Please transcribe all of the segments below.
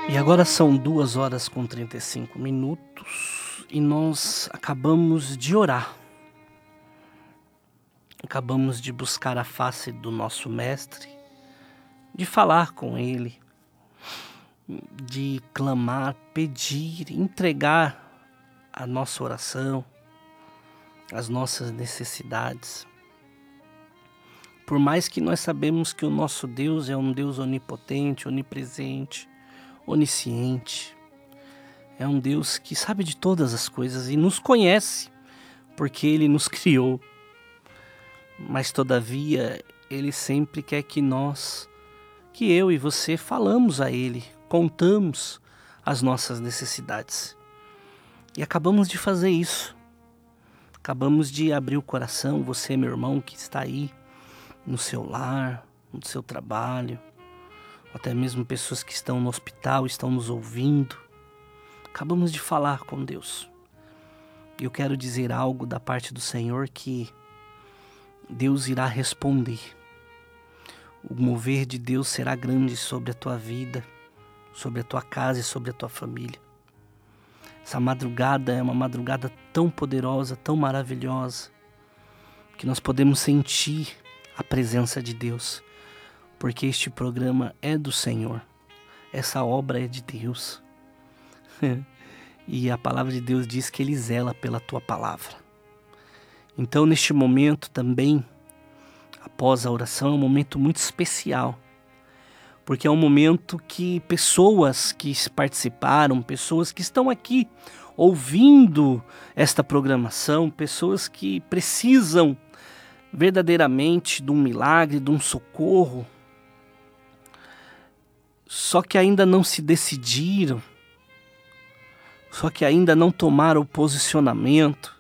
E agora são 2h35 e nós acabamos de orar. Acabamos de buscar a face do nosso Mestre, de falar com Ele, de clamar, pedir, entregar a nossa oração, as nossas necessidades. Por mais que nós sabemos que o nosso Deus é um Deus onipotente, onipresente, onisciente, é um Deus que sabe de todas as coisas e nos conhece, porque Ele nos criou. Mas todavia, Ele sempre quer que eu e você falamos a Ele, contamos as nossas necessidades. E acabamos de fazer isso. Acabamos de abrir o coração, você, meu irmão, que está aí no seu lar, no seu trabalho, até mesmo pessoas que estão no hospital, estão nos ouvindo. Acabamos de falar com Deus. E eu quero dizer algo da parte do Senhor que Deus irá responder. O mover de Deus será grande sobre a tua vida, sobre a tua casa e sobre a tua família. Essa madrugada é uma madrugada tão poderosa, tão maravilhosa, que nós podemos sentir a presença de Deus, porque este programa é do Senhor, essa obra é de Deus. E a palavra de Deus diz que Ele zela pela tua palavra. Então, neste momento também, após a oração, é um momento muito especial, porque é um momento que pessoas que participaram, pessoas que estão aqui ouvindo esta programação, pessoas que precisam verdadeiramente de um milagre, de um socorro, só que ainda não se decidiram, só que ainda não tomaram o posicionamento.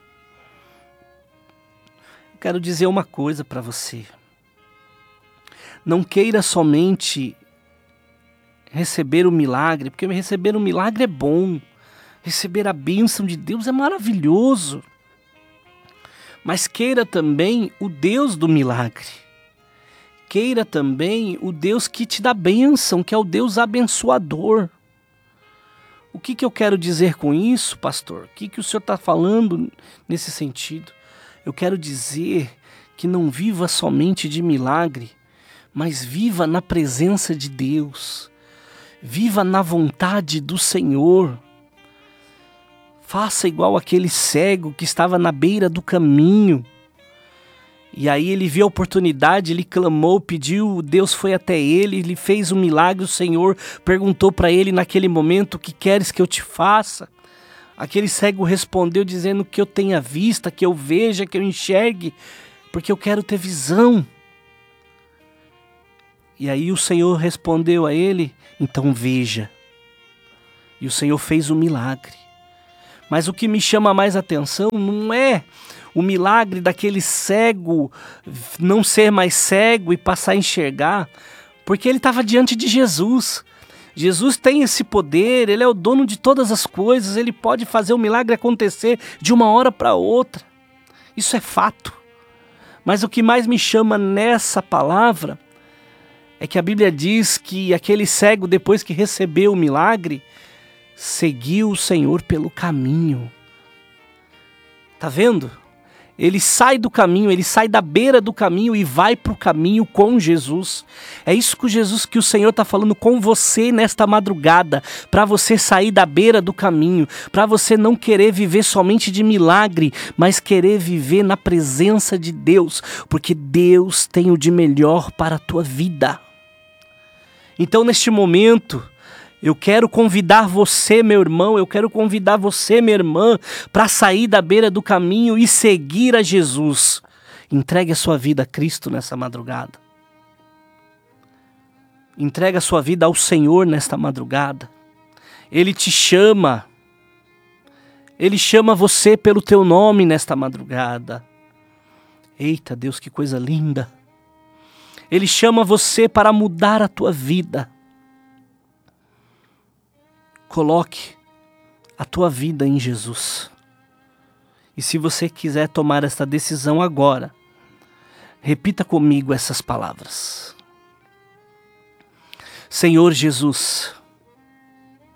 Eu quero dizer uma coisa para você. Não queira somente receber o milagre, porque receber o milagre é bom. Receber a bênção de Deus é maravilhoso. Mas queira também o Deus do milagre. Queira também o Deus que te dá bênção, que é o Deus abençoador. O que eu quero dizer com isso, pastor? O que o senhor está falando nesse sentido? Eu quero dizer que não viva somente de milagre, mas viva na presença de Deus. Viva na vontade do Senhor. Faça igual aquele cego que estava na beira do caminho. E aí ele viu a oportunidade, ele clamou, pediu, Deus foi até ele, ele fez um milagre, o Senhor perguntou para ele naquele momento: o que queres que eu te faça? Aquele cego respondeu dizendo que eu tenha vista, que eu veja, que eu enxergue, porque eu quero ter visão. E aí o Senhor respondeu a ele: então veja. E o Senhor fez o milagre. Mas o que me chama mais atenção não é o milagre daquele cego não ser mais cego e passar a enxergar, porque ele estava diante de Jesus. Jesus tem esse poder, Ele é o dono de todas as coisas, Ele pode fazer o milagre acontecer de uma hora para outra. Isso é fato. Mas o que mais me chama nessa palavra é que a Bíblia diz que aquele cego, depois que recebeu o milagre, seguiu o Senhor pelo caminho. Tá vendo? Ele sai do caminho, ele sai da beira do caminho e vai para o caminho com Jesus. É isso que o Senhor está falando com você nesta madrugada, para você sair da beira do caminho, para você não querer viver somente de milagre, mas querer viver na presença de Deus, porque Deus tem o de melhor para a tua vida. Então, neste momento, eu quero convidar você, meu irmão, eu quero convidar você, minha irmã, para sair da beira do caminho e seguir a Jesus. Entregue a sua vida a Cristo nessa madrugada. Entregue a sua vida ao Senhor nesta madrugada. Ele te chama. Ele chama você pelo teu nome nesta madrugada. Eita, Deus, que coisa linda. Ele chama você para mudar a tua vida. Coloque a tua vida em Jesus. E se você quiser tomar esta decisão agora, repita comigo essas palavras. Senhor Jesus,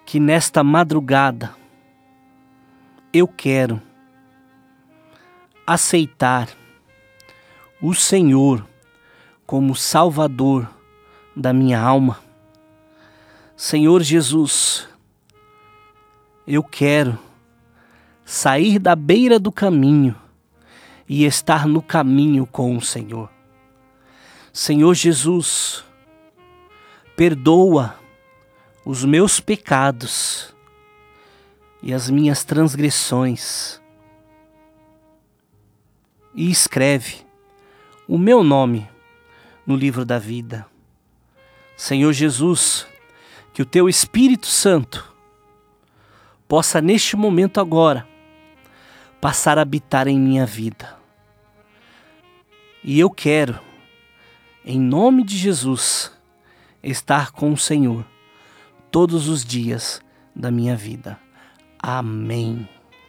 que nesta madrugada eu quero aceitar o Senhor como Salvador da minha alma. Senhor Jesus, eu quero sair da beira do caminho e estar no caminho com o Senhor. Senhor Jesus, perdoa os meus pecados e as minhas transgressões e escreve o meu nome no livro da vida. Senhor Jesus, que o Teu Espírito Santo possa neste momento agora passar a habitar em minha vida. E eu quero, em nome de Jesus, estar com o Senhor todos os dias da minha vida. Amém.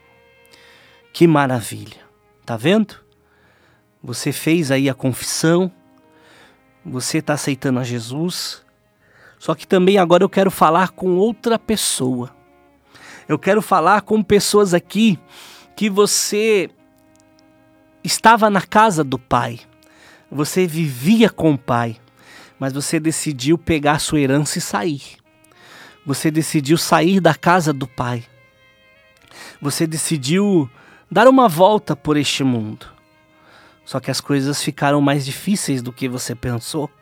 Que maravilha. Tá vendo? Você fez aí a confissão, você está aceitando a Jesus, só que também agora eu quero falar com outra pessoa. Eu quero falar com pessoas aqui que você estava na casa do Pai, você vivia com o Pai, mas você decidiu pegar a sua herança e sair. Você decidiu sair da casa do Pai. Você decidiu dar uma volta por este mundo. Só que as coisas ficaram mais difíceis do que você pensou.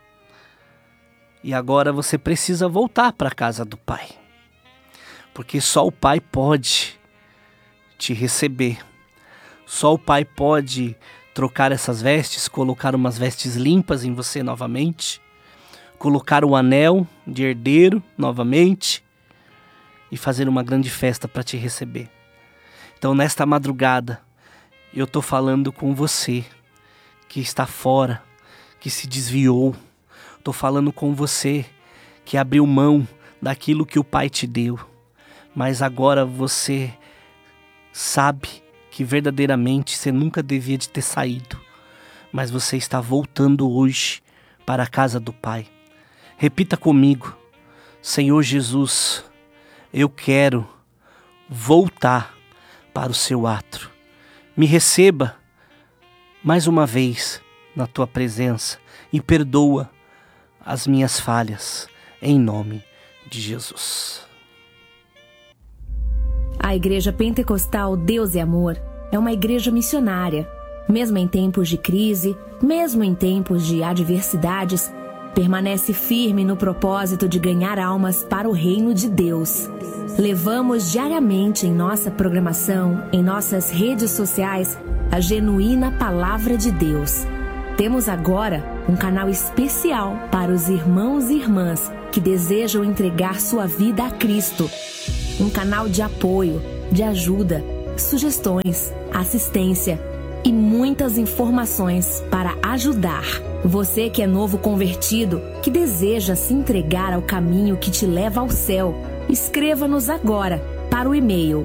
E agora você precisa voltar para a casa do Pai. Porque só o Pai pode te receber. Só o Pai pode trocar essas vestes, colocar umas vestes limpas em você novamente, colocar o anel de herdeiro novamente e fazer uma grande festa para te receber. Então, nesta madrugada, eu estou falando com você que está fora, que se desviou. Estou falando com você que abriu mão daquilo que o Pai te deu. Mas agora você sabe que verdadeiramente você nunca devia de ter saído. Mas você está voltando hoje para a casa do Pai. Repita comigo: Senhor Jesus, eu quero voltar para o seu átrio. Me receba mais uma vez na tua presença e perdoa as minhas falhas, em nome de Jesus. A Igreja Pentecostal Deus e Amor é uma igreja missionária. Mesmo em tempos de crise, mesmo em tempos de adversidades, permanece firme no propósito de ganhar almas para o reino de Deus. Levamos diariamente em nossa programação, em nossas redes sociais, a genuína Palavra de Deus. Temos agora um canal especial para os irmãos e irmãs que desejam entregar sua vida a Cristo. Um canal de apoio, de ajuda, sugestões, assistência e muitas informações para ajudar. Você que é novo convertido, que deseja se entregar ao caminho que te leva ao céu, escreva-nos agora para o e-mail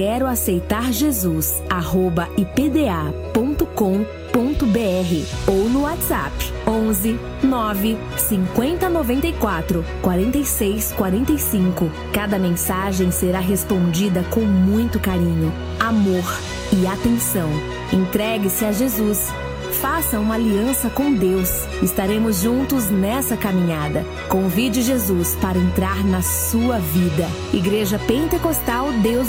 queroaceitarjesus@ipda.com.br ou no WhatsApp 11 9 50 94 46 45. Cada mensagem será respondida com muito carinho, amor e atenção. Entregue-se a Jesus. Faça uma aliança com Deus. Estaremos juntos nessa caminhada. Convide Jesus para entrar na sua vida. Igreja Pentecostal Deus